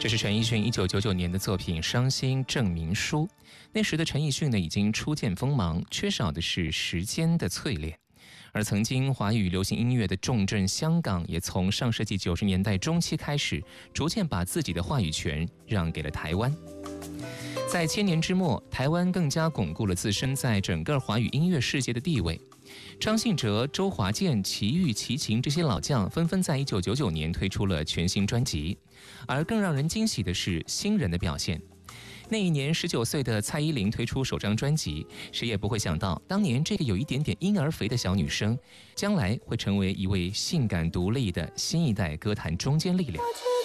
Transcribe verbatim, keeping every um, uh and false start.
这是陈奕迅一九九九年的作品《伤心证明书》。那时的陈奕迅呢，已经初见锋芒，缺少的是时间的淬炼。而曾经华语流行音乐的重镇香港，也从上世纪九十年代中期开始，逐渐把自己的话语权让给了台湾。在千年之末，台湾更加巩固了自身在整个华语音乐世界的地位。张信哲、周华健、齐豫、齐秦这些老将纷纷在一九九九年推出了全新专辑，而更让人惊喜的是新人的表现。那一年十九岁的蔡依林推出首张专辑，谁也不会想到，当年这个有一点点婴儿肥的小女生，将来会成为一位性感独立的新一代歌坛中坚力量。